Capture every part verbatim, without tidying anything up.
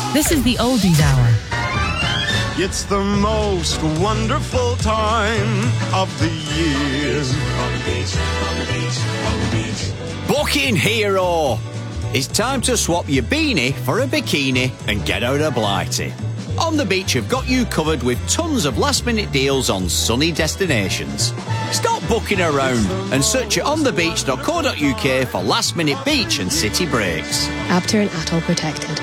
This is the Oldies Hour. It's the most wonderful time of the year. On the beach, on the beach, on the beach. Booking Hero. It's time to swap your beanie for a bikini and get out of Blighty. On the Beach have got you covered with tons of last-minute deals on sunny destinations. Stop booking around and search at on the beach dot co dot uk for last-minute beach and city breaks. After and atoll protected.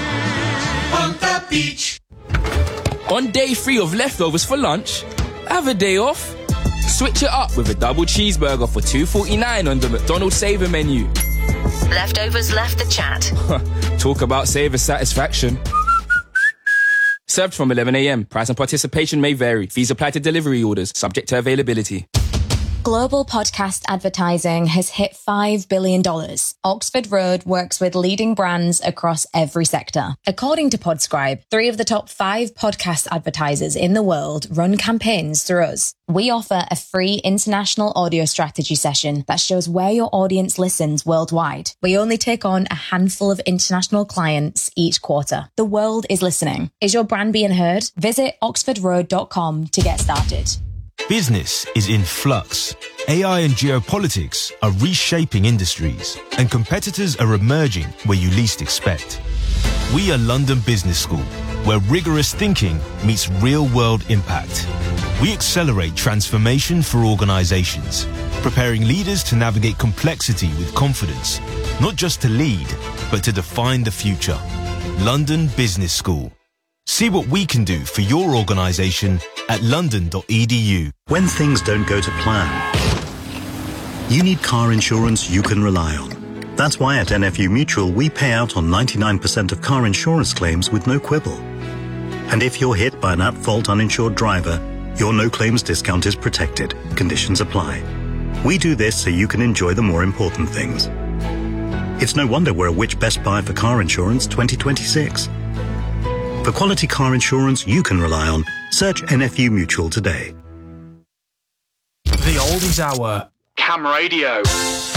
On the beach. On day three of leftovers for lunch, have a day off. Switch it up with a double cheeseburger for two forty-nine on the McDonald's Saver menu. Leftovers left the chat. Talk about Saver satisfaction. Served from eleven a.m. Price and participation may vary. Fees apply to delivery orders, subject to availability. Global podcast advertising has hit five billion dollars. Oxford Road works with leading brands across every sector. According to Podscribe, three of the top five podcast advertisers in the world run campaigns through us. We offer a free international audio strategy session that shows where your audience listens worldwide. We only take on a handful of international clients each quarter. The world is listening. Is your brand being heard? Visit oxford road dot com to get started. Business is in flux. A I and geopolitics are reshaping industries, and competitors are emerging where you least expect. We are London Business School, where rigorous thinking meets real-world impact. We accelerate transformation for organizations, preparing leaders to navigate complexity with confidence, not just to lead, but to define the future. London Business School. See what we can do for your organisation at london dot e d u. When things don't go to plan, you need car insurance you can rely on. That's why at N F U Mutual we pay out on ninety-nine percent of car insurance claims with no quibble. And if you're hit by an at-fault uninsured driver, your no-claims discount is protected. Conditions apply. We do this so you can enjoy the more important things. It's no wonder we're a Which Best Buy for Car Insurance twenty twenty-six. For quality car insurance you can rely on, search N F U Mutual today. The Oldies Hour. Cam Radio.